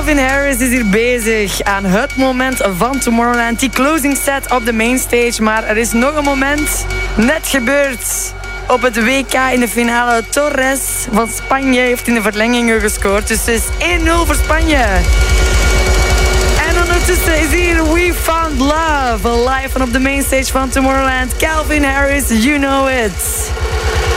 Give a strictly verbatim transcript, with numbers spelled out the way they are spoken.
Calvin Harris is hier bezig aan het moment van Tomorrowland. Die closing set op de mainstage. Maar er is nog een moment net gebeurd op het W K in de finale. Torres van Spanje heeft in de verlengingen gescoord. Dus het is één nul voor Spanje. En ondertussen is hier We Found Love. Live van op de mainstage van Tomorrowland. Calvin Harris, You Know It.